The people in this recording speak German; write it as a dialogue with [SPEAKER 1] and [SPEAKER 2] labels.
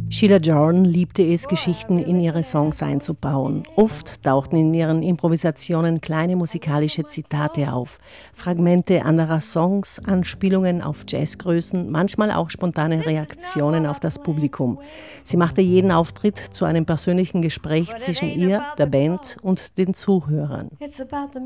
[SPEAKER 1] Sheila Jordan liebte es, Geschichten in ihre Songs einzubauen. Oft tauchten in ihren Improvisationen kleine musikalische Zitate auf, Fragmente anderer Songs, Anspielungen auf Jazzgrößen, manchmal auch spontane Reaktionen auf das Publikum. Sie machte jeden Auftritt zu einem persönlichen Gespräch zwischen ihr, der Band und den Zuhörern.